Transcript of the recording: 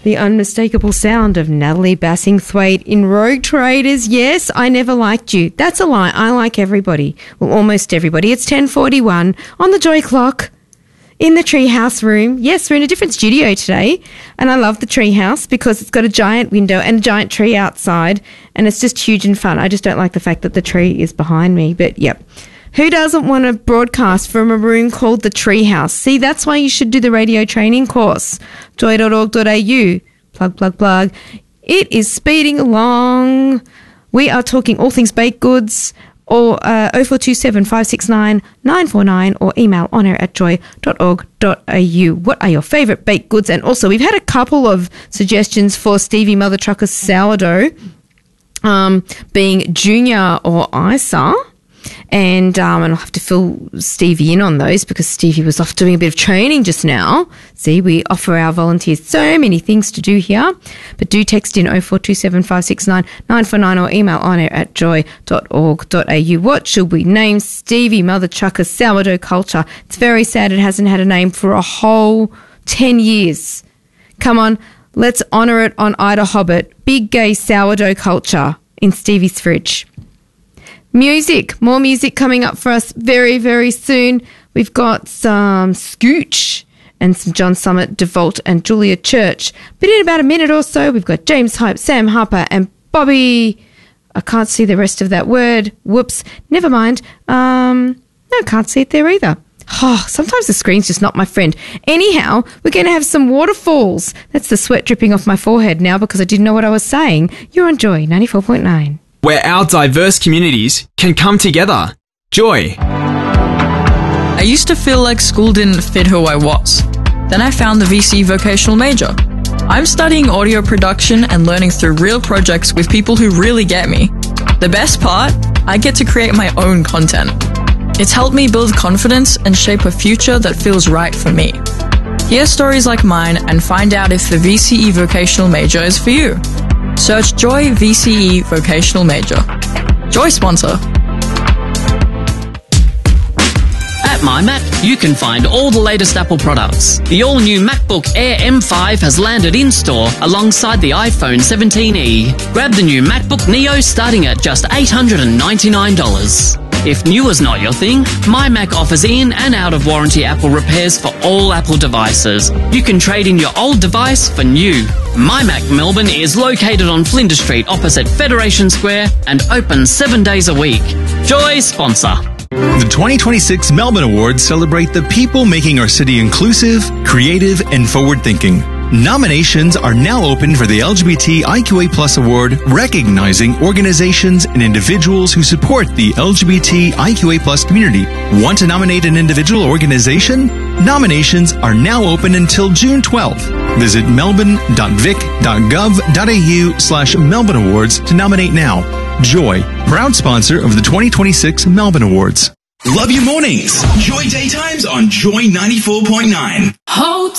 The unmistakable sound of Natalie Bassingthwaite in Rogue Traders. Yes, I never liked you. That's a lie. I like everybody. Well, almost everybody. It's 10:41 on the Joy Clock in the Treehouse room. Yes, we're in a different studio today, and I love the Treehouse because it's got a giant window and a giant tree outside, and it's just huge and fun. I just don't like the fact that the tree is behind me, but yep. Who doesn't want to broadcast from a room called the Treehouse? See, that's why you should do the radio training course. joy.org.au. Plug, plug, plug. It is speeding along. We are talking all things baked goods, or 0427 569 949, or email onair@joy.org.au. What are your favourite baked goods? And also, we've had a couple of suggestions for Stevie Mother Trucker's sourdough, being Junior or Isa. And I'll have to fill Stevie in on those because Stevie was off doing a bit of training just now. See, we offer our volunteers so many things to do here. But do text in 0427 569 949 or email onair@joy.org.au. What should we name Stevie Mother Trucker's sourdough culture? It's very sad it hasn't had a name for a whole 10 years. Come on, let's honour it on Ida Hobbit. Big gay sourdough culture in Stevie's fridge. Music, more music coming up for us very, very soon. We've got some Scooch and some John Summit, DeVault and Julia Church. But in about a minute or so, we've got James Hype, Sam Harper and Bobby. I can't see the rest of that word. Whoops. Never mind. No, can't see it there either. Oh, sometimes the screen's just not my friend. Anyhow, we're going to have some waterfalls. That's the sweat dripping off my forehead now because I didn't know what I was saying. You're on Joy 94.9. Where our diverse communities can come together. Joy. I used to feel like school didn't fit who I was. Then I found the VCE vocational major. I'm studying audio production and learning through real projects with people who really get me. The best part? I get to create my own content. It's helped me build confidence and shape a future that feels right for me. Hear stories like mine and find out if the VCE vocational major is for you. Search Joy VCE Vocational Major. Joy sponsor. At MyMac, you can find all the latest Apple products. The all-new MacBook Air M5 has landed in-store alongside the iPhone 17e. Grab the new MacBook Neo starting at just $899. If new is not your thing, MyMac offers in and out of warranty Apple repairs for all Apple devices. You can trade in your old device for new. MyMac Melbourne is located on Flinders Street opposite Federation Square and open 7 days a week. Joy sponsor. The 2026 Melbourne Awards celebrate the people making our city inclusive, creative, and forward-thinking. Nominations are now open for the LGBTIQA+ Award, recognizing organizations and individuals who support the LGBTIQA+ community. Want to nominate an individual or organization? Nominations are now open until June 12th. Visit melbourne.vic.gov.au/Melbourne Awards to nominate now. Joy, proud sponsor of the 2026 Melbourne Awards. Love your mornings. Joy Daytimes on Joy 94.9.